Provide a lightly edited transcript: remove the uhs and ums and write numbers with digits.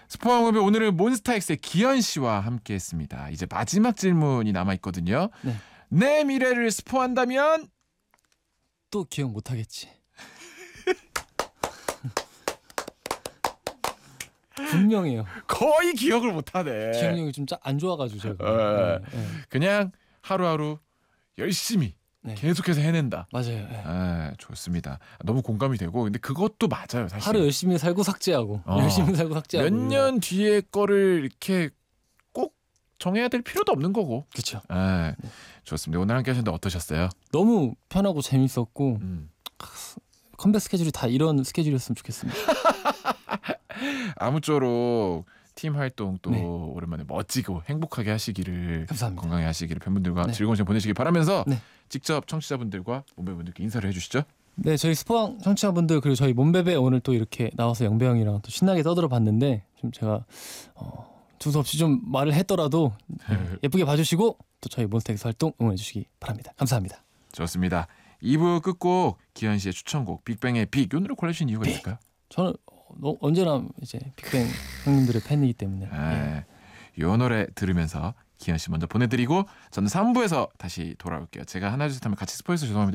스포왕업의 오늘은 몬스타엑스의 기현 씨와 함께했습니다. 이제 마지막 질문이 남아 있거든요. 네. 내 미래를 스포한다면 또 기억 못하겠지. 분명해요. 거의 기억을 못하네. 기억력이 좀 안 좋아가지고 제가. 그냥 하루하루 열심히 네. 계속해서 해낸다. 맞아요. 네. 좋습니다. 너무 공감이 되고 근데 그것도 맞아요. 사실. 하루 열심히 살고 삭제하고 열심히 살고 삭제하고 몇 년 뒤에 거를 이렇게 꼭 정해야 될 필요도 없는 거고. 그렇죠. 좋습니다. 오늘 함께 하셨는데 어떠셨어요? 너무 편하고 재밌었고 컴백 스케줄이 다 이런 스케줄이었으면 좋겠습니다. 아무쪼록 팀 활동 또 네. 오랜만에 멋지고 행복하게 하시기를 감사합니다. 건강히 하시기를 팬분들과 네. 즐거운 시간 보내시길 바라면서 네. 직접 청취자분들과 몸매분들께 인사를 해주시죠. 네, 저희 스포왕 청취자분들 그리고 저희 몸베베 오늘 또 이렇게 나와서 영배 형이랑 또 신나게 떠들어봤는데 좀 제가 두서없이 좀 말을 했더라도 예쁘게 봐주시고 또 저희 몬스타엑스 활동 응원해주시기 바랍니다. 감사합니다. 좋습니다. 2부 끝곡 기현 씨의 추천곡 빅뱅의 빅. 이 노래 골라주신 이유가 있을까요? 저는 언제나 이제 빅뱅 형님들의 팬이기 때문에 이 노래 들으면서 기현 씨 먼저 보내드리고 저는 3부에서 다시 돌아올게요. 제가 하나 둘 셋 하면 같이 스포해서 죄송합니다.